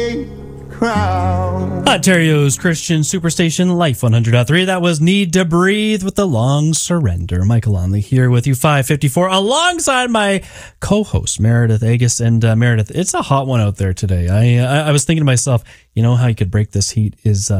Ontario's Christian Superstation Life 100.3. That was Need to Breathe with The Long Surrender. Michael Onley here with you, 554, alongside my co-host, Meredith Agus. And Meredith, it's a hot one out there today. I was thinking to myself, you know how you could break this heat is